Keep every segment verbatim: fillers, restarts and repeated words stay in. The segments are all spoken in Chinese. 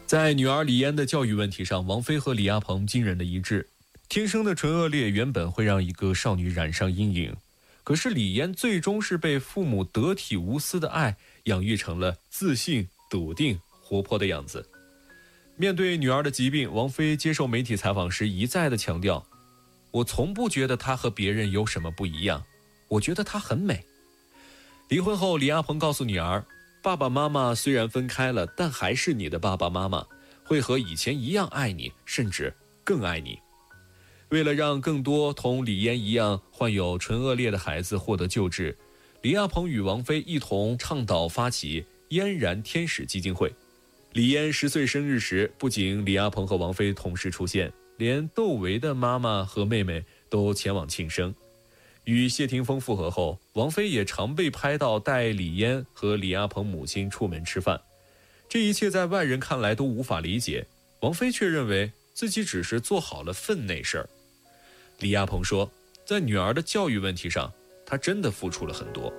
在女儿李嫣的教育问题上，王菲和李亚鹏惊人的一致。天生的纯恶劣原本会让一个少女染上阴影，可是李嫣最终是被父母得体无私的爱养育成了自信、笃定、活泼的样子。面对女儿的疾病，王菲接受媒体采访时一再的强调，我从不觉得她和别人有什么不一样，我觉得她很美。离婚后，李亚鹏告诉女儿，爸爸妈妈虽然分开了，但还是你的爸爸妈妈，会和以前一样爱你，甚至更爱你。为了让更多同李嫣一样患有纯恶劣的孩子获得救治，李亚鹏与王菲一同倡导发起嫣然天使基金会。李嫣十岁生日时，不仅李亚鹏和王菲同时出现，连窦唯的妈妈和妹妹都前往庆生。与谢霆锋复合后，王菲也常被拍到带李嫣和李亚鹏母亲出门吃饭。这一切在外人看来都无法理解，王菲却认为自己只是做好了分内事儿。李亚鹏说，在女儿的教育问题上，他真的付出了很多。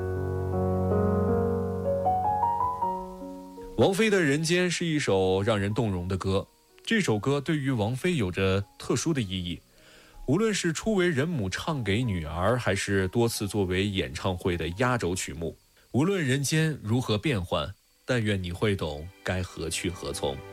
王菲的《人间》是一首让人动容的歌，这首歌对于王菲有着特殊的意义。无论是初为人母唱给女儿，还是多次作为演唱会的压轴曲目，无论人间如何变幻，但愿你会懂该何去何从。